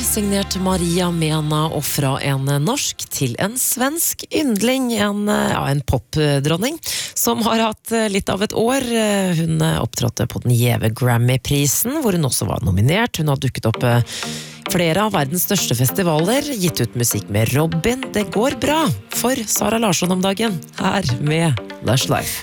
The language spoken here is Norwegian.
signert Maria Mena, og fra en norsk til en svensk yndling, en popdronning, som har hatt litt av et år. Hun opptrådte på den gjeve Grammy-prisen, hvor hun også var nominert. Hun har dukket opp flere av verdens største festivaler, gitt ut musikk med Robin. Det går bra for Sara Larsson om dagen, her med Lush Life.